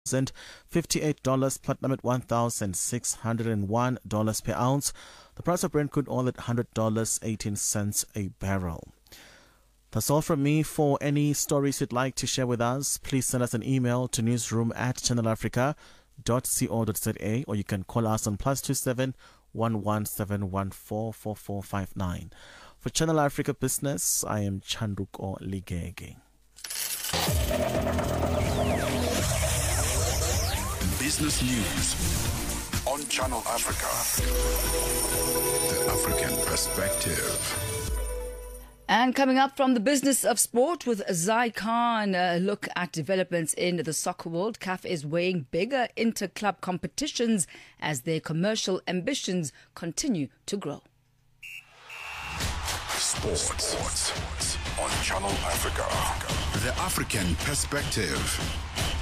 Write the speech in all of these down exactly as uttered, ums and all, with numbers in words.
fifty-eight dollars, platinum at one thousand six hundred one dollars per ounce. The price of Brent crude oil at one hundred dollars and eighteen cents a barrel. That's all from me. For any stories you'd like to share with us, please send us an email to newsroom at channel africa dot co dot za, or you can call us on plus two seven one one seven one four four four five nine. For Channel Africa Business, I am Chanduko Ligege. Business News on Channel Africa. The African Perspective. And coming up from the business of sport with Zai Khan, a look at developments in the soccer world. C A F is weighing bigger inter-club competitions as their commercial ambitions continue to grow. Sports, Sports on Channel Africa. The African Perspective.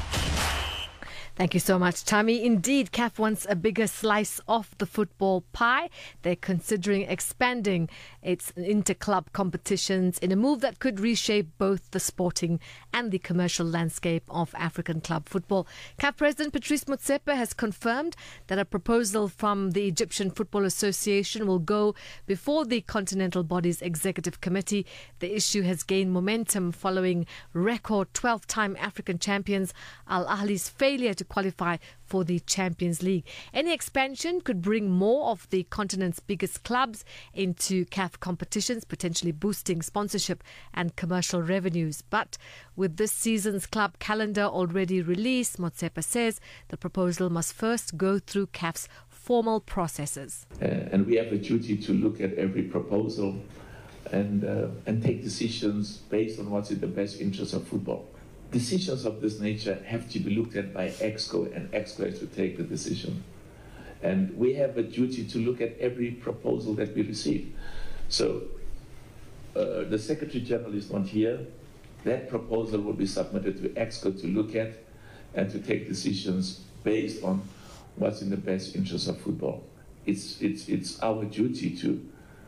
Thank you so much, Tammy. Indeed, C A F wants a bigger slice of the football pie. They're considering expanding its inter-club competitions in a move that could reshape both the sporting and the commercial landscape of African club football. C A F President Patrice Motsepe has confirmed that a proposal from the Egyptian Football Association will go before the Continental Body's Executive Committee. The issue has gained momentum following record twelve-time African champions Al Ahly's failure to qualify for the Champions League. Any expansion could bring more of the continent's biggest clubs into C A F competitions, potentially boosting sponsorship and commercial revenues. But with this season's club calendar already released, Motsepe says the proposal must first go through C A F's formal processes. Uh, and we have a duty to look at every proposal and, uh, and take decisions based on what's in the best interest of football. Decisions of this nature have to be looked at by EXCO, and EXCO has to take the decision. And we have a duty to look at every proposal that we receive. So uh, the Secretary General is not here. That proposal will be submitted to EXCO to look at and to take decisions based on what's in the best interest of football. It's, it's, it's our duty to,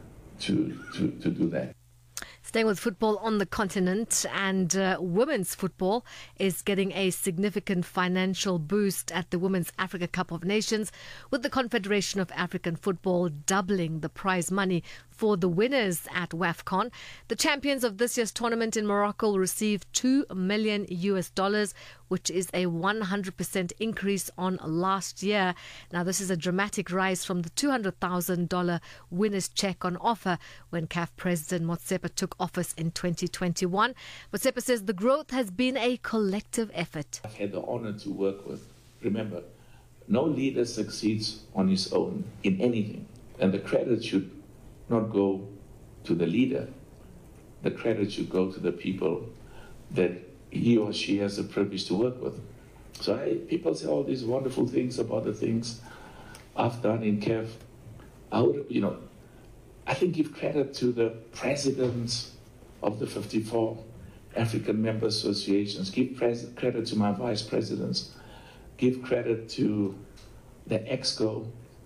to, to, to do that. Staying with football on the continent, and uh, women's football is getting a significant financial boost at the Women's Africa Cup of Nations, with the Confederation of African Football doubling the prize money for the winners at WAFCON. The champions of this year's tournament in Morocco will receive two million U S dollars, which is a one hundred percent increase on last year. Now, this is a dramatic rise from the two hundred thousand dollars winner's check on offer when C A F President Motsepe took office in twenty twenty-one. Motsepe says the growth has been a collective effort. I've had the honor to work with. Remember, no leader succeeds on his own in anything, and the credit should not go to the leader. The credit should go to the people that he or she has the privilege to work with. So I, people say all these wonderful things about the things I've done in C A F. I would, you know, I think give credit to the presidents of the fifty-four African member associations. Give pres- credit to my vice presidents. Give credit to the EXCO,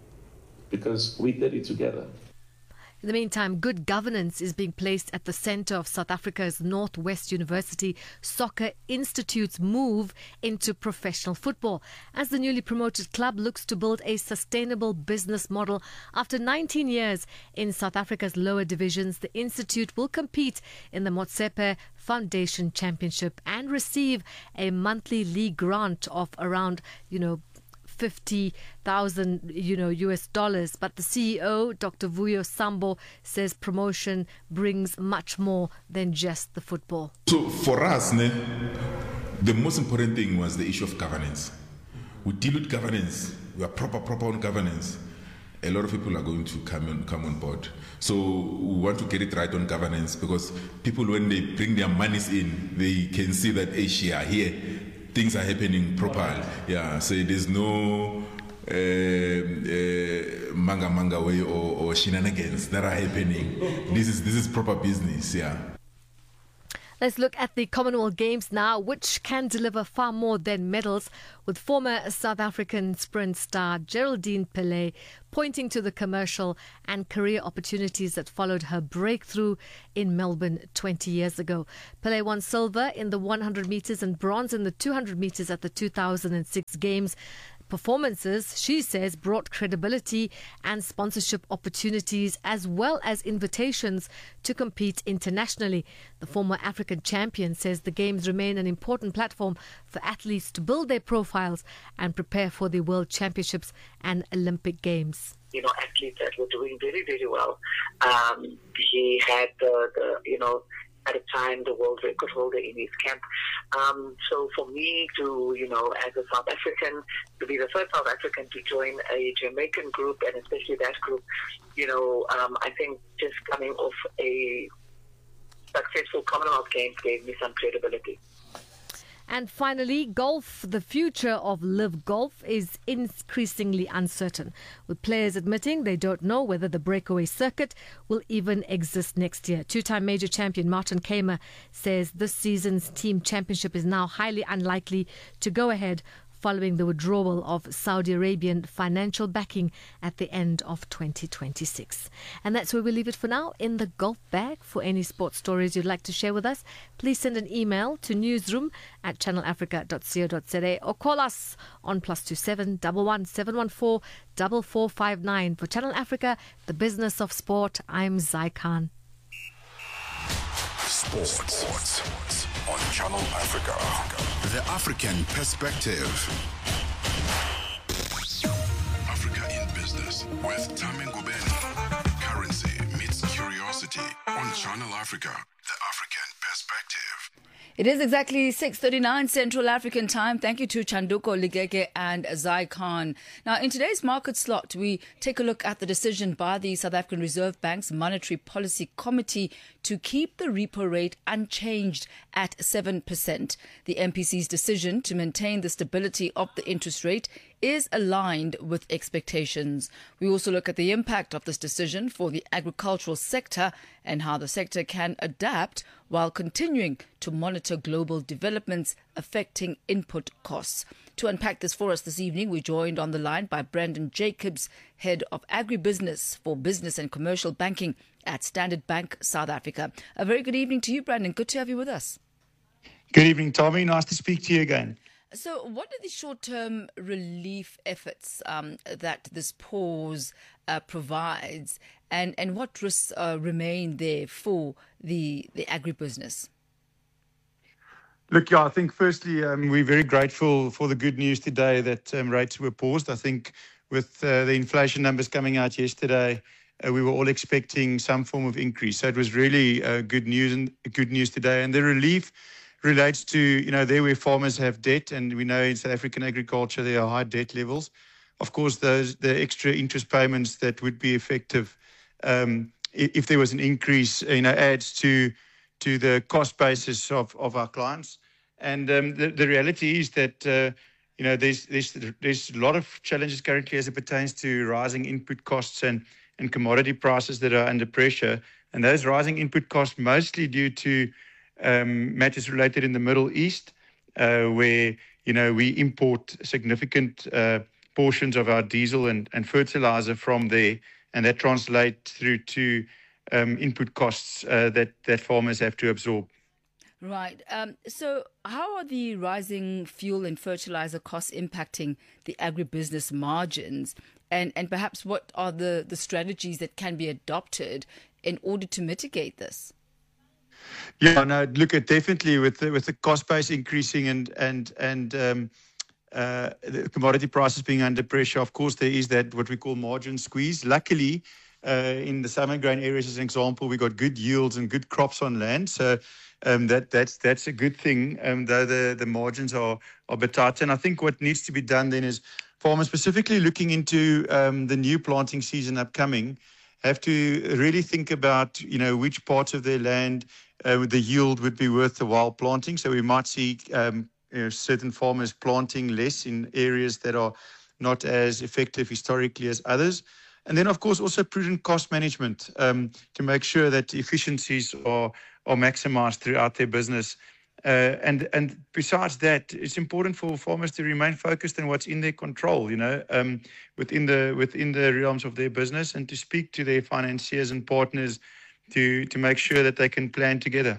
because we did it together. In the meantime, good governance is being placed at the centre of South Africa's Northwest University Soccer Institute's move into professional football, as the newly promoted club looks to build a sustainable business model. After nineteen years in South Africa's lower divisions, the institute will compete in the Motsepe Foundation Championship and receive a monthly league grant of around, you know, fifty thousand, you know, U S dollars. But the C E O, Doctor Vuyo Sambo, says promotion brings much more than just the football. So for us, ne, the most important thing was the issue of governance. We deal with governance. We are proper, proper on governance. A lot of people are going to come on, come on board. So we want to get it right on governance, because people, when they bring their monies in, they can see that Asia here, things are happening properly. Yeah, so there's no uh, uh, manga manga way or, or shenanigans that are happening. This is this is proper business. Yeah. Let's look at the Commonwealth Games now, which can deliver far more than medals, with former South African sprint star Geraldine Pillay pointing to the commercial and career opportunities that followed her breakthrough in Melbourne twenty years ago. Pillay won silver in the one hundred metres and bronze in the two hundred metres at the two thousand six Games. Performances, she says, brought credibility and sponsorship opportunities as well as invitations to compete internationally. The former African champion says the Games remain an important platform for athletes to build their profiles and prepare for the World Championships and Olympic Games. You know, athletes that were doing very, very well. Um, he had the, the, you know, at a time, the world record holder in his camp. Um, so for me to, you know, as a South African, to be the first South African to join a Jamaican group, and especially that group, you know, um, I think just coming off a successful Commonwealth Games gave me some credibility. And finally, golf. The future of live golf is increasingly uncertain, with players admitting they don't know whether the breakaway circuit will even exist next year. Two-time major champion Martin Kaymer says this season's team championship is now highly unlikely to go ahead following the withdrawal of Saudi Arabian financial backing at the end of twenty twenty-six. And that's where we leave it for now in the golf bag. For any sports stories you'd like to share with us, please send an email to newsroom at channel africa dot co dot za or call us on plus two seven one one seven one four four four five nine. For Channel Africa, the business of sport, I'm Zai Khan. Sports on Channel Africa. The African Perspective. Africa in Business with Tami Ngubeni. Currency meets curiosity on Channel Africa. The African Perspective. It is exactly six thirty-nine Central African time. Thank you to Chanduko Ligeke and Zai Khan. Now, in today's market slot, we take a look at the decision by the South African Reserve Bank's Monetary Policy Committee to keep the repo rate unchanged at seven percent. The M P C's decision to maintain the stability of the interest rate is aligned with expectations. We also look at the impact of this decision for the agricultural sector and how the sector can adapt while continuing to monitor global developments affecting input costs. To unpack this for us this evening, we're joined on the line by Brandon Jacobs, Head of Agribusiness for Business and Commercial Banking at Standard Bank South Africa. A very good evening to you, Brandon. Good to have you with us. Good evening, Tommy. Nice to speak to you again. So what are the short-term relief efforts um, that this pause uh, provides, and, and what risks uh, remain there for the, the agribusiness? Look, yeah, I think firstly, um, we're very grateful for the good news today that um, rates were paused. I think with uh, the inflation numbers coming out yesterday, uh, we were all expecting some form of increase. So it was really uh, good news and good news today. And the relief relates to, you know, there where farmers have debt, and we know in South African agriculture there are high debt levels. Of course, those the extra interest payments that would be effective um, if there was an increase, you know, adds to to the cost basis of, of our clients. And um, the, the reality is that, uh, you know, there's, there's there's a lot of challenges currently as it pertains to rising input costs and, and commodity prices that are under pressure. And those rising input costs mostly due to um, matters related in the Middle East, uh, where, you know, we import significant uh, portions of our diesel and, and fertilizer from there, and that translates through to um, input costs uh, that, that farmers have to absorb. Right. Um, so how are the rising fuel and fertilizer costs impacting the agribusiness margins? And, and perhaps what are the, the strategies that can be adopted in order to mitigate this? Yeah, no, look at definitely with the, with the cost base increasing and and and um, uh, the commodity prices being under pressure. Of course, there is that what we call margin squeeze. Luckily, uh, in the summer grain areas, as an example, we got good yields and good crops on land. So um, that that's that's a good thing. Um, though the the margins are are a bit tight. And I think what needs to be done then is farmers, specifically looking into um, the new planting season upcoming, have to really think about, you know, which parts of their land uh, the yield would be worth the while planting. So we might see um, you know, certain farmers planting less in areas that are not as effective historically as others. And then, of course, also prudent cost management um, to make sure that efficiencies are are maximized throughout their business. Uh, and and besides that, it's important for farmers to remain focused on what's in their control, you know, um, within the within the realms of their business, and to speak to their financiers and partners to to make sure that they can plan together.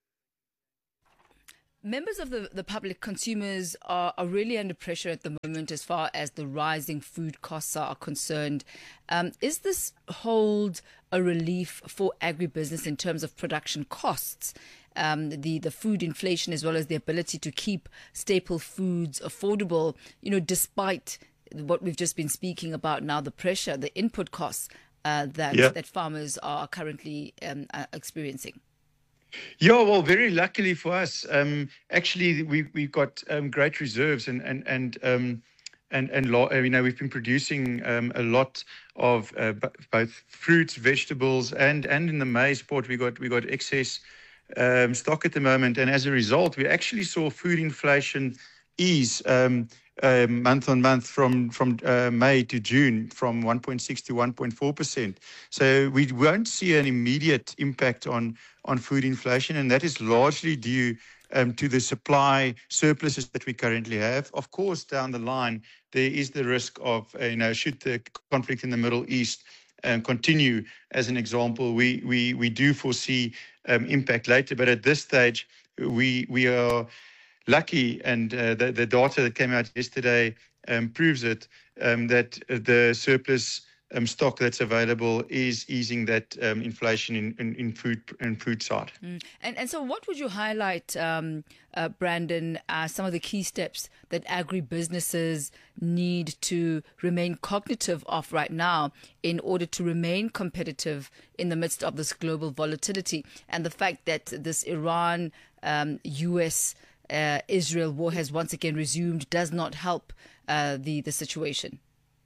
Members of the, the public, consumers, are, are really under pressure at the moment as far as the rising food costs are concerned. Um, is this hold a relief for agribusiness in terms of production costs? Um, the, the food inflation, as well as the ability to keep staple foods affordable, you know, despite what we've just been speaking about now, the pressure, the input costs uh, that, yeah. that farmers are currently um, uh, experiencing? Yeah, well, very luckily for us, um, actually, we, we've got um, great reserves and, and, and, um, and, and lo- you know, we've been producing um, a lot of uh, b- both fruits, vegetables, and, and in the maize port, we got, we got excess um, stock at the moment. And as a result, we actually saw food inflation ease um, uh, month on month from, from uh, May to June, from one point six to one point four percent. So we won't see an immediate impact on on food inflation, and that is largely due um, to the supply surpluses that we currently have. Of course, down the line, there is the risk of, uh, you know, should the conflict in the Middle East um, continue, as an example, we we we do foresee um, impact later. But at this stage, we we are lucky, and uh, the, the data that came out yesterday um, proves it, um, that the surplus Um, stock that's available is easing that um, inflation in, in, in food and food side. Mm. And and so, what would you highlight, um, uh, Brandon, as some of the key steps that agribusinesses need to remain cognitive of right now in order to remain competitive in the midst of this global volatility and the fact that this Iran, um, U S, uh, Israel war has once again resumed does not help uh, the the situation?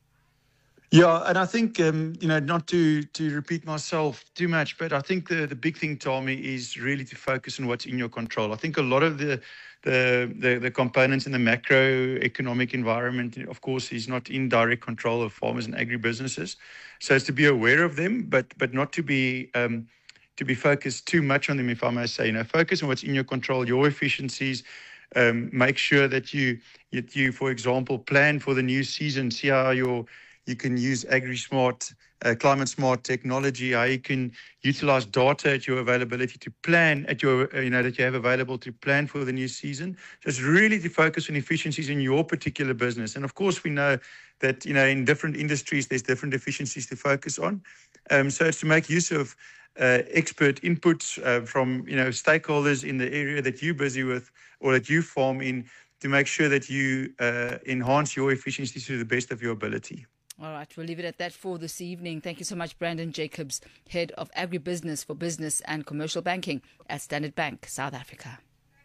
Yeah, and I think, um, you know, not to to repeat myself too much, but I think the, the big thing, Tommy, is really to focus on what's in your control. I think a lot of the the the, the components in the macroeconomic environment, of course, is not in direct control of farmers and agribusinesses. So it's to be aware of them, but but not to be um, to be focused too much on them, if I may say. You know, focus on what's in your control, your efficiencies. Um, make sure that you, that you, for example, plan for the new season. See how your You can use agri-smart, uh, climate-smart technology. How you can utilize data at your availability to plan at your, uh, you know, that you have available to plan for the new season. Just really to focus on efficiencies in your particular business. And of course, we know that, you know, in different industries, there's different efficiencies to focus on. Um, so it's to make use of uh, expert inputs uh, from, you know, stakeholders in the area that you're busy with or that you farm in, to make sure that you uh, enhance your efficiencies to the best of your ability. All right, we'll leave it at that for this evening. Thank you so much, Brandon Jacobs, Head of Agribusiness for Business and Commercial Banking at Standard Bank, South Africa.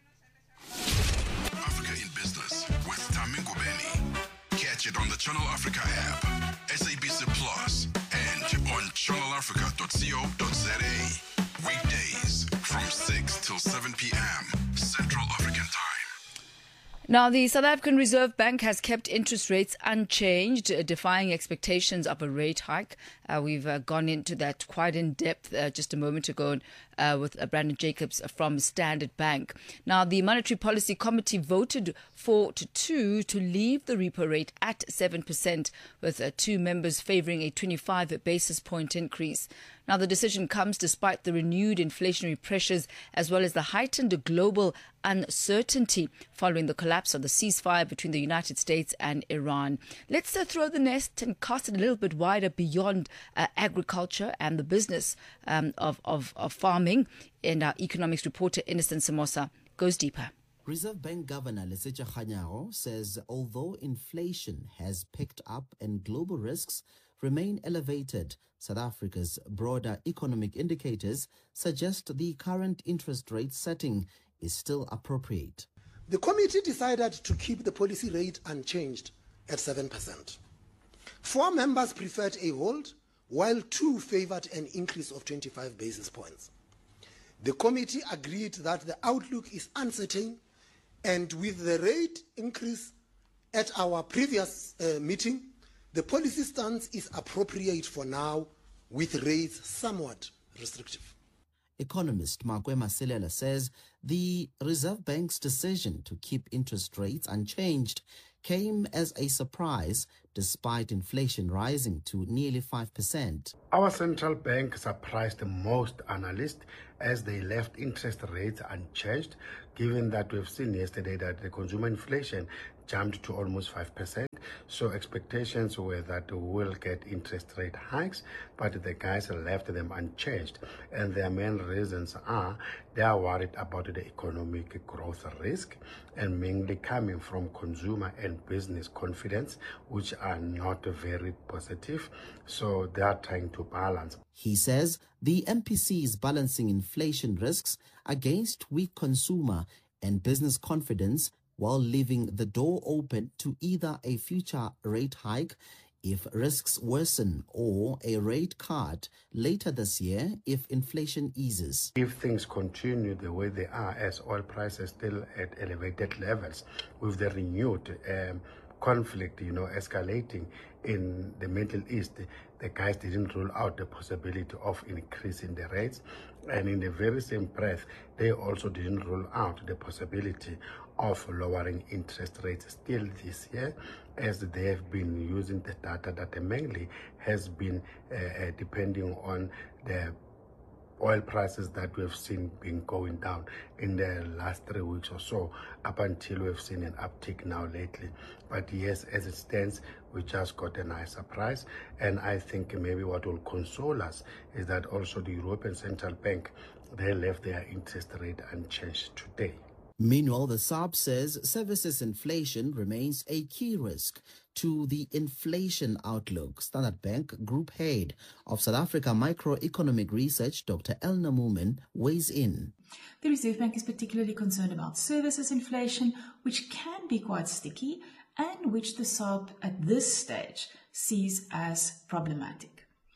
Africa in Business with Tami Ngubeni. Catch it on the Channel Africa app, S A B C Plus, and on channel africa dot co dot za. Weekdays from six till seven p.m. Central African Time. Now, the South African Reserve Bank has kept interest rates unchanged, uh, defying expectations of a rate hike. Uh, we've uh, gone into that quite in depth uh, just a moment ago uh, with uh, Brandon Jacobs from Standard Bank. Now, the Monetary Policy Committee voted four to two to leave the repo rate at seven percent, with uh, two members favouring a twenty-five basis point increase. Now, the decision comes despite the renewed inflationary pressures as well as the heightened global uncertainty following the collapse of the ceasefire between the United States and Iran. Let's uh, throw the nest and cast it a little bit wider beyond uh, agriculture and the business um, of, of, of farming. And our economics reporter, Innocent Samosa, goes deeper. Reserve Bank Governor Lesetja Kganyago says although inflation has picked up and global risks remain elevated, South Africa's broader economic indicators suggest the current interest rate setting is still appropriate. The committee decided to keep the policy rate unchanged at seven percent. Four members preferred a hold, while two favored an increase of twenty-five basis points. The committee agreed that the outlook is uncertain, and with the rate increase at our previous uh, meeting, the policy stance is appropriate for now, with rates somewhat restrictive. Economist Makwema Silela says the Reserve Bank's decision to keep interest rates unchanged came as a surprise despite inflation rising to nearly five percent. Our central bank surprised most analysts as they left interest rates unchanged, given that we've seen yesterday that the consumer inflation jumped to almost five percent. So expectations were that we'll get interest rate hikes, but the guys left them unchanged. And their main reasons are they are worried about the economic growth risk, and mainly coming from consumer and business confidence, which are not very positive. So they are trying to balance. He says the M P C is balancing inflation risks against weak consumer and business confidence, while leaving the door open to either a future rate hike if risks worsen or a rate cut later this year if inflation eases. If things continue the way they are, as oil prices still at elevated levels, with the renewed um, conflict, you know, escalating in the Middle East, the guys didn't rule out the possibility of increasing the rates. And in the very same breath, they also didn't rule out the possibility of lowering interest rates still this year, as they have been using the data that mainly has been uh, uh, depending on the oil prices that we've seen been going down in the last three weeks or so, up until we've seen an uptick now lately. But yes, as it stands, we just got a nice surprise. And I think maybe what will console us is that also the European Central Bank, they left their interest rate unchanged today. Meanwhile, the S A R B says services inflation remains a key risk to the inflation outlook. Standard Bank Group Head of South Africa Microeconomic Research, Doctor Elna Moomen, weighs in. The Reserve Bank is particularly concerned about services inflation, which can be quite sticky and which the S A R B at this stage sees as problematic.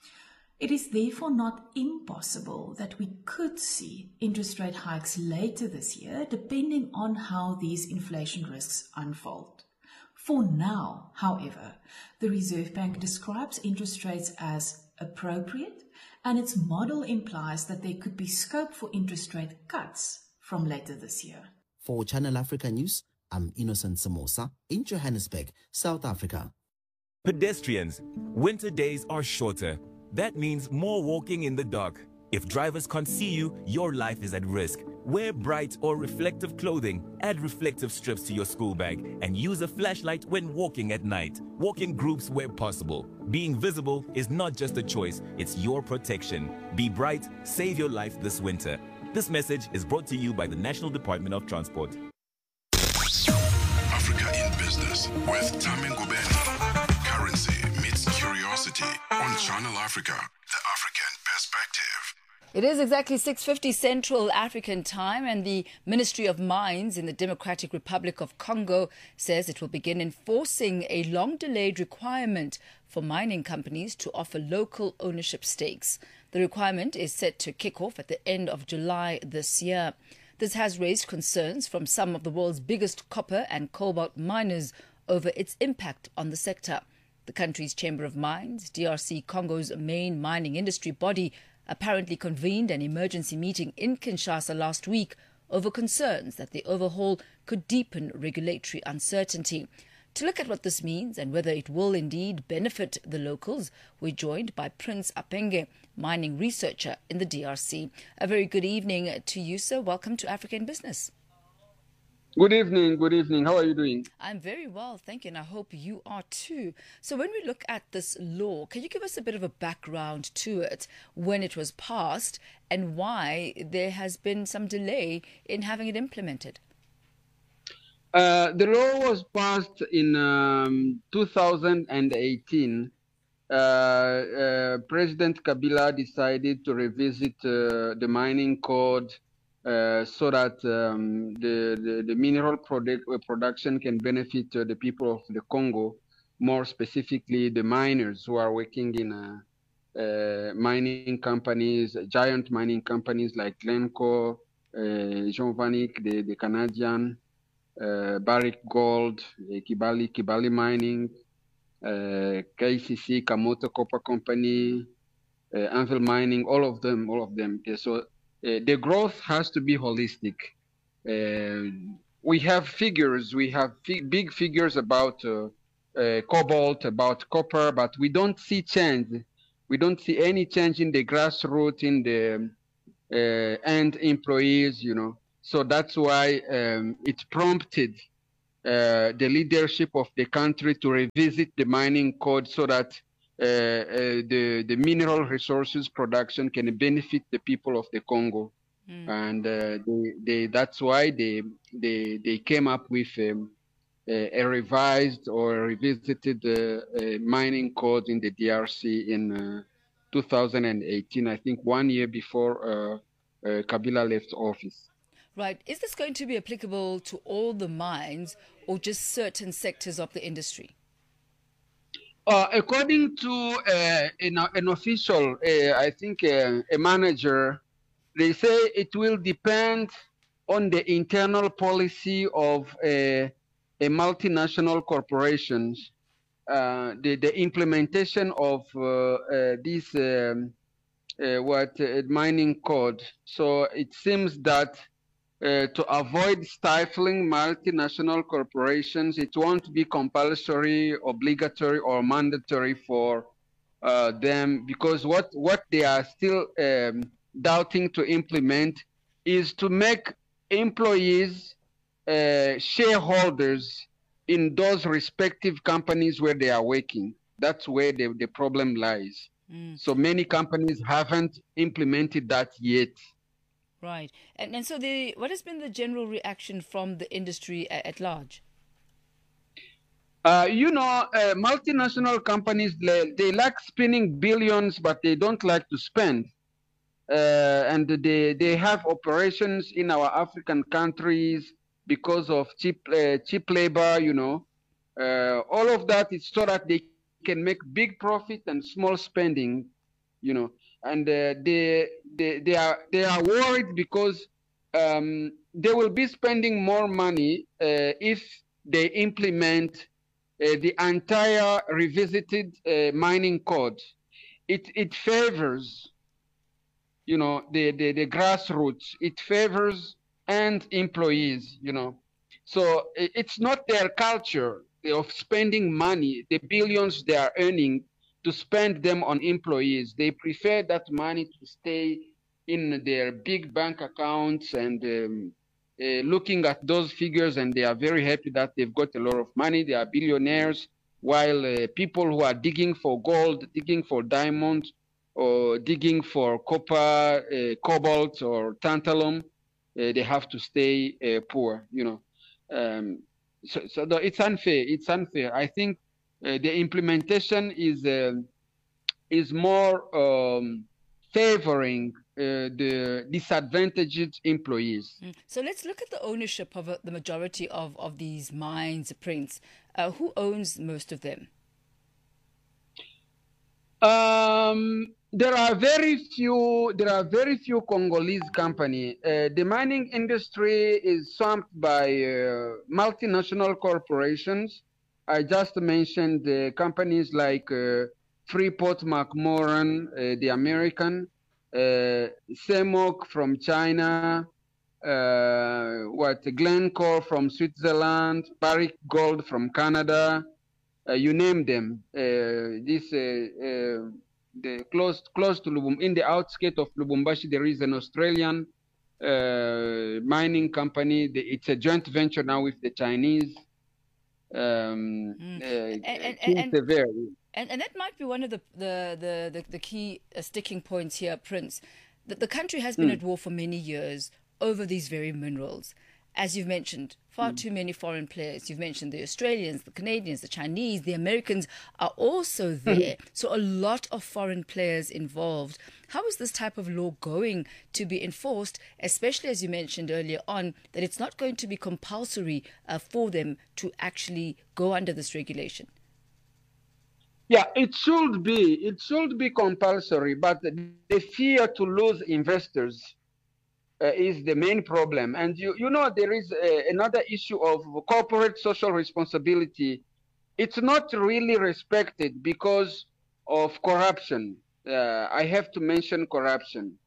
It is therefore not impossible that we could see interest rate hikes later this year, depending on how these inflation risks unfold. For now, however, the Reserve Bank describes interest rates as appropriate, and its model implies that there could be scope for interest rate cuts from later this year. For Channel Africa News, I'm Innocent Samosa in Johannesburg, South Africa. Pedestrians, winter days are shorter. That means more walking in the dark. If drivers can't see you, your life is at risk. Wear bright or reflective clothing, add reflective strips to your school bag, and use a flashlight when walking at night. Walk in groups where possible. Being visible is not just a choice, it's your protection. Be bright, save your life this winter. This message is brought to you by the National Department of Transport. Africa in Business with Tami Ngubeni. Currency meets curiosity on Channel Africa, the African perspective. It is exactly six fifty Central African time, and the Ministry of Mines in the Democratic Republic of Congo says it will begin enforcing a long-delayed requirement for mining companies to offer local ownership stakes. The requirement is set to kick off at the end of July this year. This has raised concerns from some of the world's biggest copper and cobalt miners over its impact on the sector. The country's Chamber of Mines, D R C Congo's main mining industry body, apparently convened an emergency meeting in Kinshasa last week over concerns that the overhaul could deepen regulatory uncertainty. To look at what this means and whether it will indeed benefit the locals, we're joined by Prince Apenge, mining researcher in the D R C. A very good evening to you, sir. Welcome to Africa in Business. Good evening, good evening. How are you doing? I'm very well, thank you, and I hope you are too. So when we look at this law, can you give us a bit of a background to it, when it was passed, and why there has been some delay in having it implemented? Uh, the law was passed in um, two thousand eighteen. Uh, uh, President Kabila decided to revisit uh, the mining code Uh, so that um, the, the, the mineral product, uh, production can benefit uh, the people of the Congo, more specifically the miners who are working in uh, uh, mining companies, giant mining companies like Glencore, uh, Jean Vanik, the, the Canadian, uh, Barrick Gold, uh, Kibali, Kibali Mining, uh, K C C, Kamoto Copper Company, uh, Anvil Mining, all of them, all of them. Okay, so uh, the growth has to be holistic. Uh, we have figures, we have fi- big figures about uh, uh, cobalt, about copper, but we don't see change. We don't see any change in the grassroots, in the uh, end employees, you know. So that's why um, it prompted uh, the leadership of the country to revisit the mining code so that uh, uh, the, the mineral resources production can benefit the people of the Congo. Mm. And uh, they, they, that's why they, they, they came up with um, a, a revised or revisited uh, uh, mining code in the D R C in uh, two thousand eighteen, I think one year before uh, uh, Kabila left office. Right. Is this going to be applicable to all the mines or just certain sectors of the industry? Uh, according to uh, an, an official, uh, I think uh, a manager, they say it will depend on the internal policy of uh, a multinational corporations, uh, the, the implementation of uh, uh, this um, uh, what uh, mining code. So it seems that uh, to avoid stifling multinational corporations, it won't be compulsory, obligatory, or mandatory for uh, them, because what, what they are still um, doubting to implement is to make employees uh, shareholders in those respective companies where they are working. That's where the, the problem lies. Mm. So many companies haven't implemented that yet. Right. And and so the what has been the general reaction from the industry at, at large? Uh, you know, uh, multinational companies, they, they like spending billions, but they don't like to spend. Uh, and they, they have operations in our African countries because of cheap, uh, cheap labor, you know. Uh, all of that is so that they can make big profit and small spending, you know. And uh, they, they, they, are, they are worried because um, they will be spending more money uh, if they implement uh, the entire revisited uh, mining code. It, it favors, you know, the, the, the grassroots. It favors end employees, you know. So it's not their culture of spending money, the billions they are earning, to spend them on employees. They prefer that money to stay in their big bank accounts and um, uh, looking at those figures, and they are very happy that they've got a lot of money. They are billionaires, while uh, people who are digging for gold, digging for diamonds, or digging for copper, uh, cobalt, or tantalum, uh, they have to stay uh, poor, you know. Um, so so the, it's unfair. It's unfair. I think Uh, the implementation is uh, is more um, favoring uh, the disadvantaged employees. Mm. So let's look at the ownership of uh, the majority of, of these mines, Prince. Uh, who owns most of them? Um, there are very few. There are very few Congolese companies. Uh, the mining industry is swamped by uh, multinational corporations. I just mentioned uh, companies like uh, Freeport McMoran, uh, the American, uh, CEMOC from China, uh, what Glencore from Switzerland, Barrick Gold from Canada, uh, you name them. Uh, this uh, uh, the close close to Lubum, in the outskirts of Lubumbashi, there is an Australian uh, mining company. The, it's a joint venture now with the Chinese. Um, mm. uh, and, and, and, and, and that might be one of the the the, the, the key uh, sticking points here, Prince. That the country has been mm. at war for many years over these very minerals. As you've mentioned, far mm. too many foreign players. You've mentioned the Australians, the Canadians, the Chinese, the Americans are also there. Mm. So a lot of foreign players involved. How is this type of law going to be enforced, especially as you mentioned earlier on, that it's not going to be compulsory uh, for them to actually go under this regulation? Yeah, it should be. It should be compulsory, but the fear to lose investors Uh, is the main problem. And you, you know, there is a, another issue of corporate social responsibility. It's not really respected because of corruption. Uh, I have to mention corruption.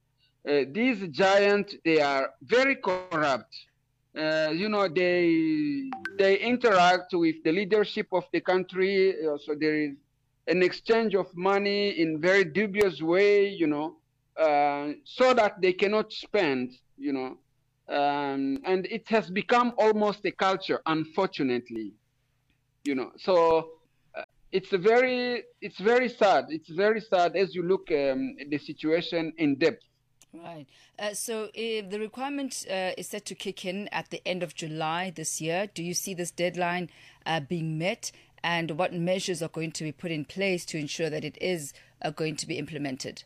uh, these giants, they are very corrupt. Uh, you know, they they interact with the leadership of the country. Uh, so there is an exchange of money in very dubious way, you know, uh, so that they cannot spend, you know. Um, and it has become almost a culture, unfortunately, you know. So uh, it's a very, it's very sad. It's very sad as you look um, at the situation in depth. Right. Uh, so if the requirement uh, is set to kick in at the end of July this year, do you see this deadline uh, being met? And what measures are going to be put in place to ensure that it is uh, going to be implemented?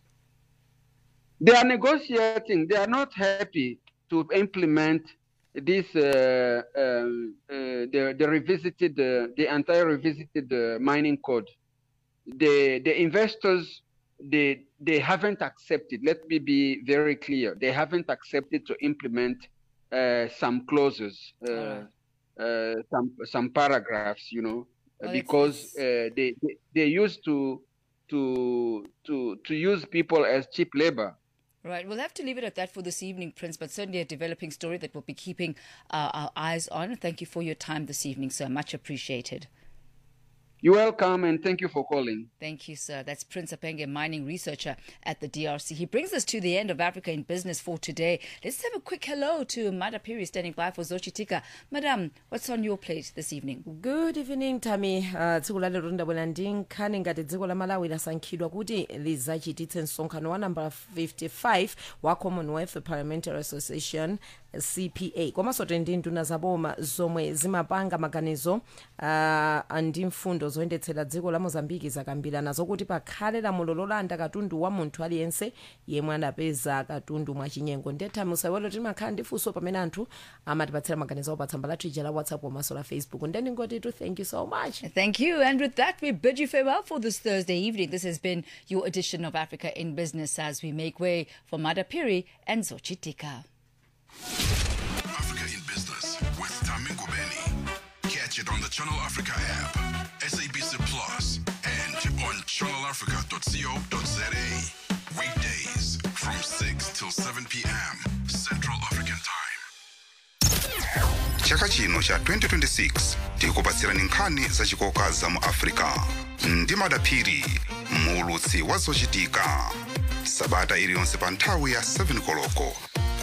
They are negotiating. They are not happy to implement this, uh, uh, uh, the, the revisited, uh, the entire revisited uh, mining code. The, the investors, they, they haven't accepted. Let me be very clear. They haven't accepted to implement uh, some clauses, uh, right. uh, some, some paragraphs, you know, well, because it's, it's... Uh, they, they, they used to, to, to, to use people as cheap labor. Right. We'll have to leave it at that for this evening, Prince, but certainly a developing story that we'll be keeping uh, our eyes on. Thank you for your time this evening, sir. Much appreciated. You're welcome, and thank you for calling. Thank you, sir. That's Prince Apenge, mining researcher at the D R C. He brings us to the end of Africa in Business for today. Let's have a quick hello to Mada Piri standing by for Zochitika. Madam, what's on your plate this evening? Good evening, Tammy. Tsiku la lero ndabwera ndi nkhani ngati dziko la Malawi lasankhidwa kuti lidzachititse msonkhano wa namba fifty-five wa Commonwealth Parliamentary Association C P A. Komanso ndi nduna zaboma zomwe zimapanga maganizo uh, ndi mfundo zoyendetsera dziko la Mozambique zakambirana zokuti pakhale lamulo lolanda katundu wa munthu aliyense yemwe anapeza katundu mwachinyengo. Ndetha musawelo timakhala ndi funso pamene anthu amatipatsira maganizo pa tsamba lathu la WhatsApp komanso la Facebook. Ndeni ngoti to thank you so much. Thank you. And with that, we bid you farewell for this Thursday evening. This has been your edition of Africa in Business as we make way for Mada Piri and Zochitika. Africa in Business with Tami Ngubeni. Catch it on the Channel Africa app, S A B C Plus, and on channel africa dot co dot za. Weekdays from six till seven p.m. Central African Time. Chaka chino cha twenty twenty-six tikupatsirani nkhani zachikoka za mu Africa ndi Mada Piri, mulutsi wa Zochitika, sabata iliyonse pa nthawi ya seven koloko.